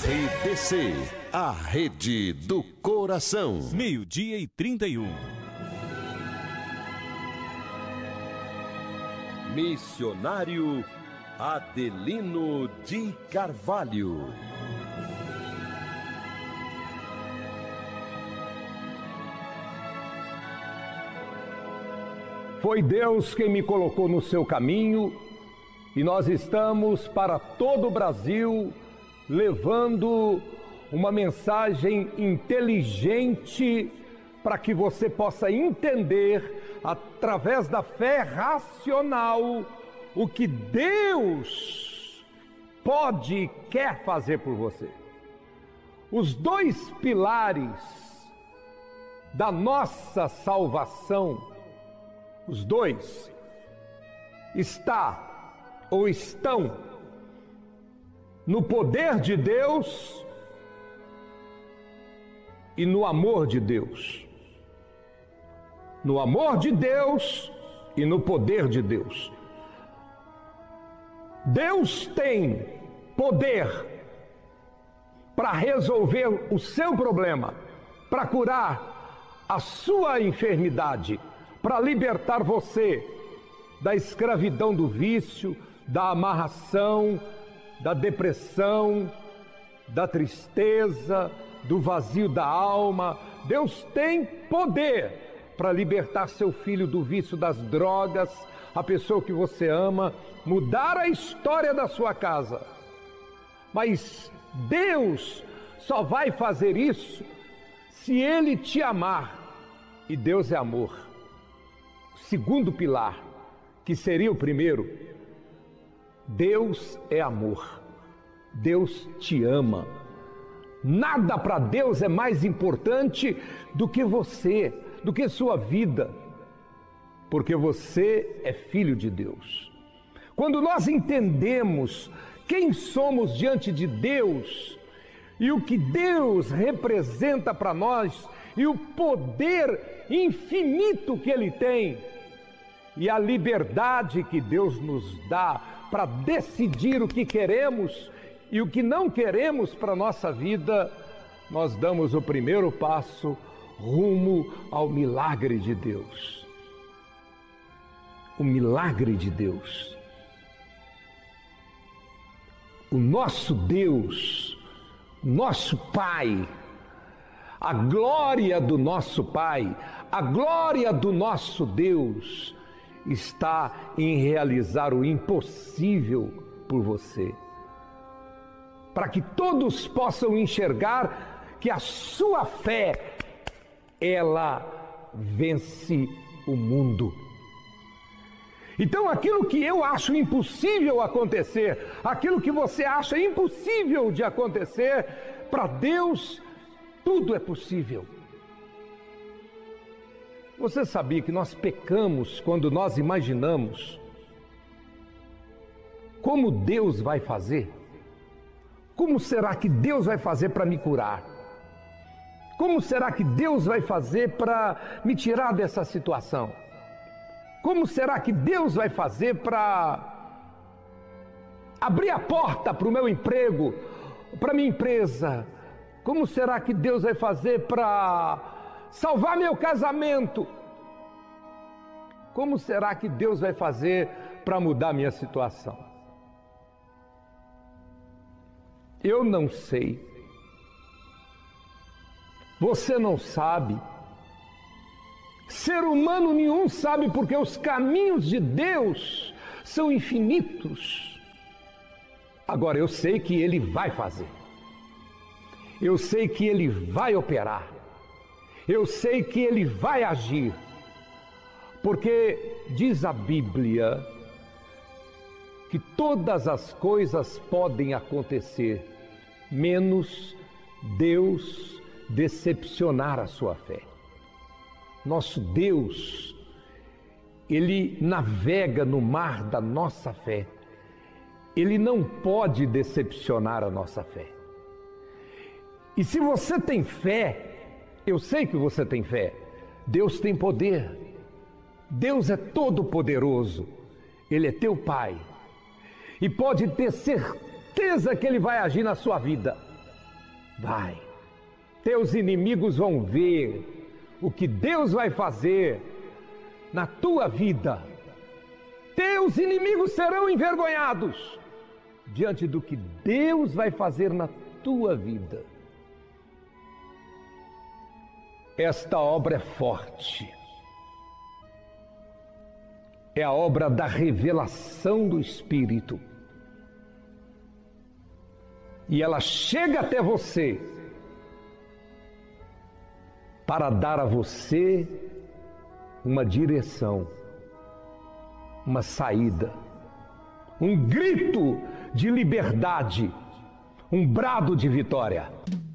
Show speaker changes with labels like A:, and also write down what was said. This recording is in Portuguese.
A: RDC, a rede do coração.
B: 12:31.
A: Missionário Adelino de Carvalho.
C: Foi Deus quem me colocou no seu caminho e nós estamos para todo o Brasil levando uma mensagem inteligente para que você possa entender, através da fé racional, o que Deus pode e quer fazer por você. Os dois pilares da nossa salvação, os dois, estão no poder de Deus e no amor de Deus. No amor de Deus e no poder de Deus. Deus tem poder para resolver o seu problema, para curar a sua enfermidade, para libertar você da escravidão do vício, da amarração, da depressão, da tristeza, do vazio da alma. Deus tem poder para libertar seu filho do vício das drogas, a pessoa que você ama, mudar a história da sua casa. Mas Deus só vai fazer isso se Ele te amar. E Deus é amor. O segundo pilar, que seria o primeiro, Deus é amor. Deus te ama. Nada para Deus é mais importante do que você, do que sua vida, porque você é filho de Deus. Quando nós entendemos quem somos diante de Deus e o que Deus representa para nós e o poder infinito que Ele tem e a liberdade que Deus nos dá para decidir o que queremos e o que não queremos para a nossa vida, nós damos o primeiro passo rumo ao milagre de Deus. O milagre de Deus. O nosso Deus, nosso Pai, a glória do nosso Pai, a glória do nosso Deus está em realizar o impossível por você. Para que todos possam enxergar que a sua fé, ela vence o mundo. Então aquilo que eu acho impossível acontecer, aquilo que você acha impossível de acontecer, para Deus tudo é possível. Você sabia que nós pecamos quando nós imaginamos como Deus vai fazer? Como será que Deus vai fazer para me curar? Como será que Deus vai fazer para me tirar dessa situação? Como será que Deus vai fazer para abrir a porta para o meu emprego, para a minha empresa? Como será que Deus vai fazer para salvar meu casamento? Como será que Deus vai fazer para mudar minha situação? Eu não sei. Você não sabe. Ser humano nenhum sabe, porque os caminhos de Deus são infinitos. Agora, eu sei que Ele vai fazer. Eu sei que Ele vai operar. Eu sei que Ele vai agir. Porque diz a Bíblia que todas as coisas podem acontecer, menos Deus decepcionar a sua fé. Nosso Deus, Ele navega no mar da nossa fé. Ele não pode decepcionar a nossa fé. E se você tem fé, eu sei que você tem fé, Deus tem poder. Deus é todo poderoso. Ele é teu Pai. E pode ter certeza que Ele vai agir na sua vida. Vai. Teus inimigos vão ver o que Deus vai fazer na tua vida. Teus inimigos serão envergonhados diante do que Deus vai fazer na tua vida. Esta obra é forte. É a obra da revelação do Espírito. E ela chega até você para dar a você uma direção, uma saída, um grito de liberdade, um brado de vitória.